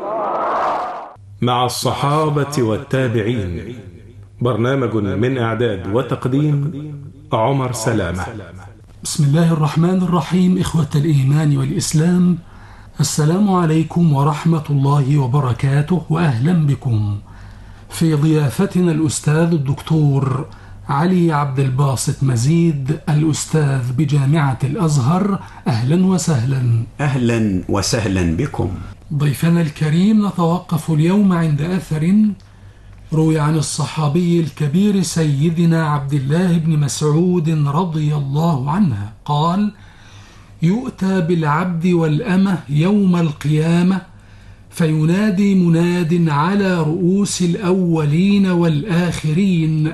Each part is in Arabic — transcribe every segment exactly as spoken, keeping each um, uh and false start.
مع الصحابة والتابعين، برنامج من إعداد وتقديم عمر سلامة. بسم الله الرحمن الرحيم. إخوة الإيمان والإسلام، السلام عليكم ورحمة الله وبركاته، وأهلا بكم في ضيافتنا الأستاذ الدكتور علي عبد الباسط مزيد، الأستاذ بجامعة الأزهر. أهلا وسهلا. أهلا وسهلا بكم. ضيفنا الكريم، نتوقف اليوم عند أثر روي عن الصحابي الكبير سيدنا عبد الله بن مسعود رضي الله عنه قال: يؤتى بالعبد والأمة يوم القيامة فينادي مناد على رؤوس الأولين والآخرين: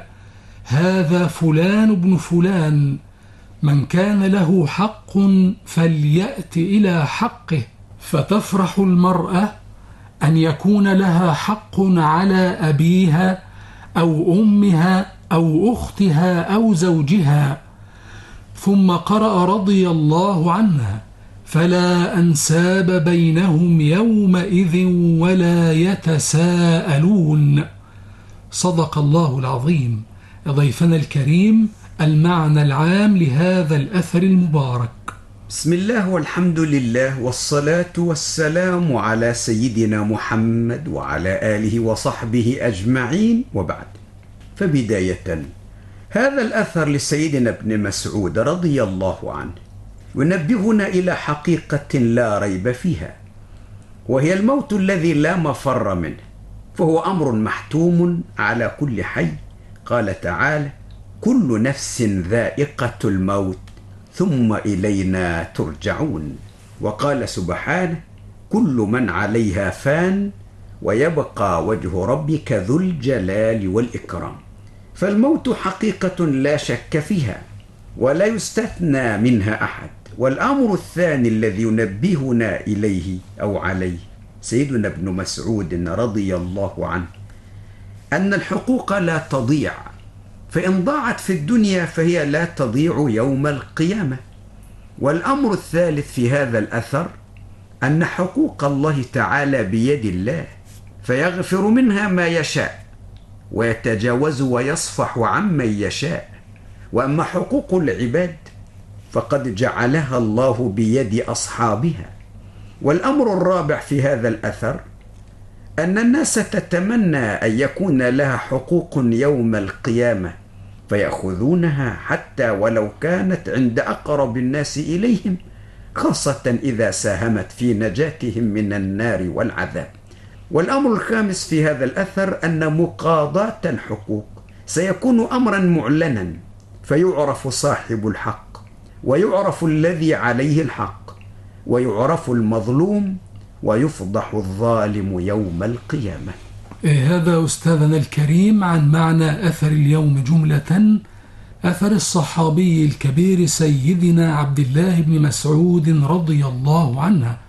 هذا فلان ابن فلان، من كان له حق فليأت إلى حقه. فتفرح المرأة أن يكون لها حق على أبيها أو أمها أو أختها أو زوجها. ثم قرأ رضي الله عنها: فلا أنساب بينهم يومئذ ولا يتساءلون. صدق الله العظيم. ضيفنا الكريم، المعنى العام لهذا الأثر المبارك. بسم الله والحمد لله والصلاة والسلام على سيدنا محمد وعلى آله وصحبه أجمعين، وبعد. فبداية، هذا الأثر لسيدنا ابن مسعود رضي الله عنه ينبهنا إلى حقيقة لا ريب فيها، وهي الموت الذي لا مفر منه، فهو أمر محتوم على كل حي. قال تعالى: كل نفس ذائقة الموت ثم إلينا ترجعون. وقال سبحانه: كل من عليها فان ويبقى وجه ربك ذو الجلال والإكرام. فالموت حقيقة لا شك فيها ولا يستثنى منها أحد. والأمر الثاني الذي ينبهنا إليه أو عليه سيدنا ابن مسعود رضي الله عنه أن الحقوق لا تضيع، فإن ضاعت في الدنيا فهي لا تضيع يوم القيامة. والأمر الثالث في هذا الأثر أن حقوق الله تعالى بيد الله، فيغفر منها ما يشاء ويتجاوز ويصفح عمن يشاء. وأما حقوق العباد فقد جعلها الله بيد أصحابها. والأمر الرابع في هذا الأثر أن الناس تتمنى أن يكون لها حقوق يوم القيامة، فيأخذونها حتى ولو كانت عند أقرب الناس إليهم، خاصة إذا ساهمت في نجاتهم من النار والعذاب. والأمر الخامس في هذا الأثر أن مقاضاة الحقوق سيكون أمرا معلنا، فيعرف صاحب الحق ويعرف الذي عليه الحق ويعرف المظلوم ويفضح الظالم يوم القيامة. هذا أستاذنا الكريم عن معنى أثر اليوم جملة، أثر الصحابي الكبير سيدنا عبد الله بن مسعود رضي الله عنه،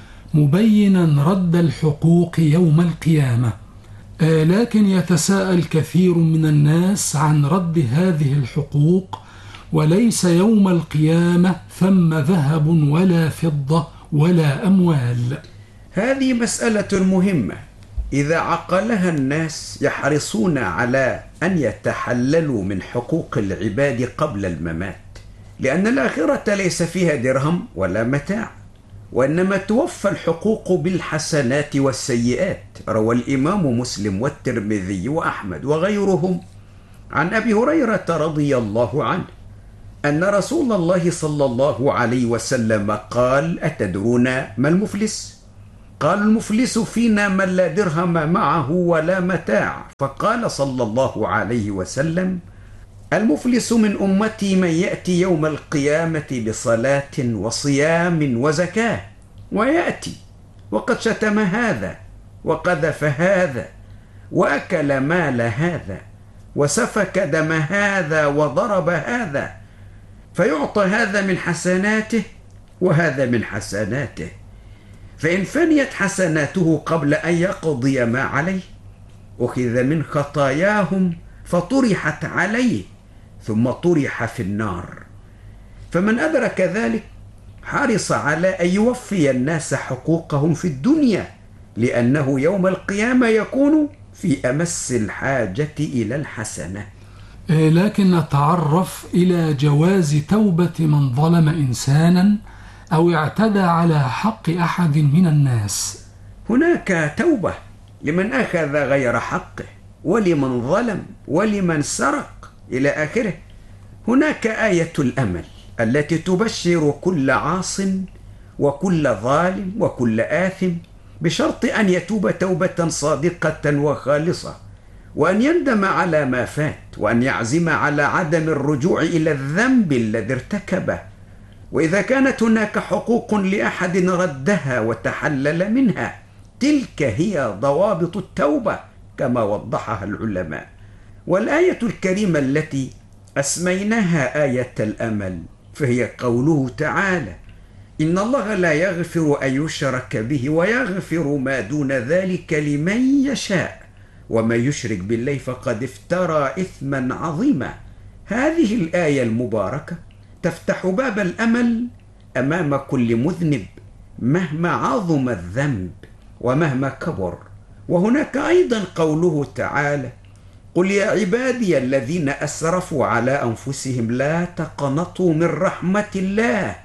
مبينا رد الحقوق يوم القيامة. آه لكن يتساءل كثير من الناس عن رد هذه الحقوق، وليس يوم القيامة ثم ذهب ولا فضة ولا أموال. هذه مسألة مهمة إذا عقلها الناس يحرصون على أن يتحللوا من حقوق العباد قبل الممات، لأن الآخرة ليس فيها درهم ولا متاع، وإنما توفى الحقوق بالحسنات والسيئات. روى الإمام مسلم والترمذي وأحمد وغيرهم عن أبي هريرة رضي الله عنه أن رسول الله صلى الله عليه وسلم قال: أتدرون ما المفلس؟ قال: المفلس فينا من لا درهم معه ولا متاع. فقال صلى الله عليه وسلم: المفلس من أمتي من يأتي يوم القيامة بصلاة وصيام وزكاة، ويأتي وقد شتم هذا وقذف هذا وأكل مال هذا وسفك دم هذا وضرب هذا، فيعطى هذا من حسناته وهذا من حسناته، فإن فنيت حسناته قبل أن يقضي ما عليه أخذ من خطاياهم فطرحت عليه ثم طرح في النار. فمن أدرك ذلك حرص على أن يوفي الناس حقوقهم في الدنيا لأنه يوم القيامة يكون في أمس الحاجة إلى الحسنة. لكن نتعرف إلى جواز توبة من ظلم إنسانا أو اعتدى على حق أحد من الناس. هناك توبة لمن أخذ غير حقه، ولمن ظلم، ولمن سرق إلى آخره. هناك آية الأمل التي تبشر كل عاص وكل ظالم وكل آثم بشرط أن يتوب توبة صادقة وخالصة، وأن يندم على ما فات، وأن يعزم على عدم الرجوع إلى الذنب الذي ارتكبه. وإذا كانت هناك حقوق لأحد ردها وتحلل منها، تلك هي ضوابط التوبة كما وضحها العلماء. والآية الكريمة التي أسميناها آية الأمل فهي قوله تعالى: إن الله لا يغفر أن يشرك به ويغفر ما دون ذلك لمن يشاء ومن يشرك بالله فقد افترى إثما عظيما. هذه الآية المباركة تفتح باب الأمل أمام كل مذنب مهما عظم الذنب ومهما كبر. وهناك أيضا قوله تعالى: قل يا عبادي الذين أسرفوا على أنفسهم لا تقنطوا من رحمة الله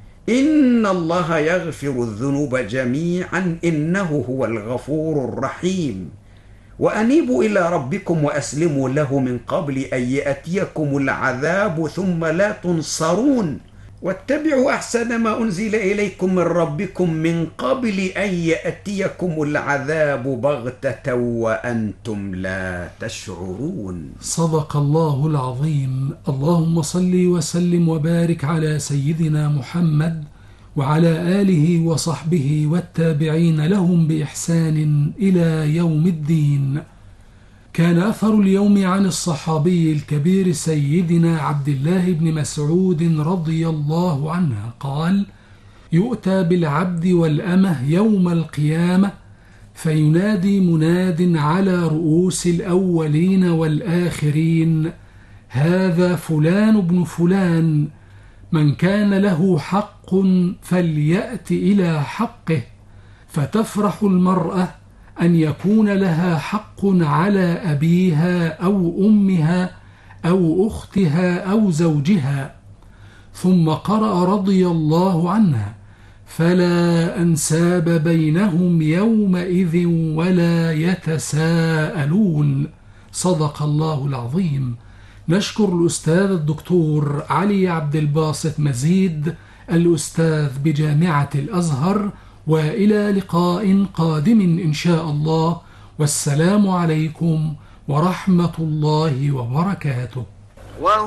إن الله يغفر الذنوب جميعا إنه هو الغفور الرحيم وأنيبوا إلى ربكم وأسلموا له من قبل أن يأتيكم العذاب ثم لا تنصرون واتبعوا أحسن ما أنزل إليكم من ربكم من قبل أن يأتيكم العذاب بغتة وأنتم لا تشعرون. صدق الله العظيم. اللهم صل وسلم وبارك على سيدنا محمد وعلى آله وصحبه والتابعين لهم بإحسان إلى يوم الدين. كان أثر اليوم عن الصحابي الكبير سيدنا عبد الله بن مسعود رضي الله عنه قال: يؤتى بالعبد والأمة يوم القيامة فينادي مناد على رؤوس الأولين والآخرين: هذا فلان ابن فلان، من كان له حق فليأت إلى حقه. فتفرح المرأة أن يكون لها حق على أبيها أو أمها أو أختها أو زوجها. ثم قرأ رضي الله عنها: فلا أنساب بينهم يومئذ ولا يتساءلون. صدق الله العظيم. نشكر الأستاذ الدكتور علي عبد الباسط مزيد الأستاذ بجامعة الأزهر، وإلى لقاء قادم إن شاء الله، والسلام عليكم ورحمة الله وبركاته.